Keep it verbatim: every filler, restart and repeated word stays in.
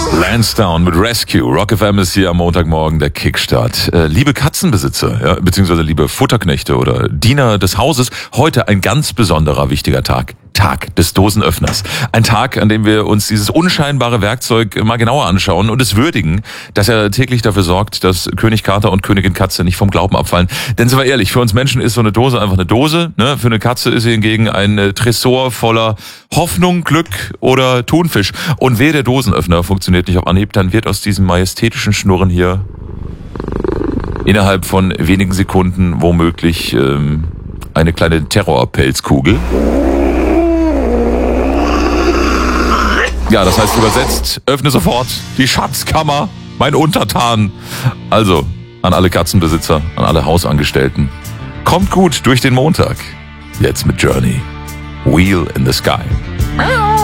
Lansdowne mit Rescue. Rock F M ist hier am Montagmorgen der Kickstart. Äh, liebe Katzenbesitzer, ja, beziehungsweise liebe Futterknechte oder Diener des Hauses, heute ein ganz besonderer, wichtiger Tag. Tag des Dosenöffners. Ein Tag, an dem wir uns dieses unscheinbare Werkzeug mal genauer anschauen und es würdigen, dass er täglich dafür sorgt, dass König Kater und Königin Katze nicht vom Glauben abfallen. Denn sind wir ehrlich, für uns Menschen ist so eine Dose einfach eine Dose. Ne? Für eine Katze ist sie hingegen ein Tresor voller Hoffnung, Glück oder Thunfisch. Und wehe, der Dosenöffner funktioniert nicht auf Anhieb, dann wird aus diesem majestätischen Schnurren hier innerhalb von wenigen Sekunden womöglich ähm, eine kleine Terrorpelzkugel. Ja, das heißt übersetzt, öffne sofort die Schatzkammer, mein Untertan. Also, an alle Katzenbesitzer, an alle Hausangestellten. Kommt gut durch den Montag. Jetzt mit Journey. Wheel in the Sky.